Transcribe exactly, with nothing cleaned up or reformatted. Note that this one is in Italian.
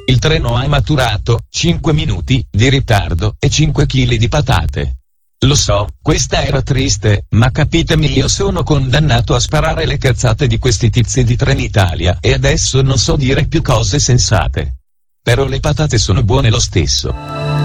Il treno ha maturato cinque minuti di ritardo e cinque chili di patate. Lo so, questa era triste, ma capitemi, io sono condannato a sparare le cazzate di questi tizi di Trenitalia e adesso non so dire più cose sensate. Però le patate sono buone lo stesso.